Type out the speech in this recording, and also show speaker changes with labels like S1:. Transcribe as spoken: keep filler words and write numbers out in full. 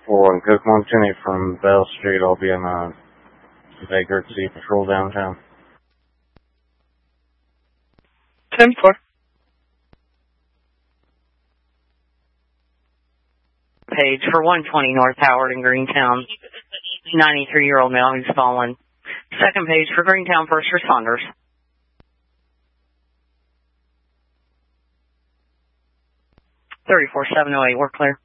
S1: four one Cook Montini from Bell Street. I'll be on a vacancy patrol downtown.
S2: ten four. Page for one twenty North Howard in Greentown. ninety-three-year-old male who's fallen. Second page for Greentown first responders. thirty-four seven oh eight, we're clear.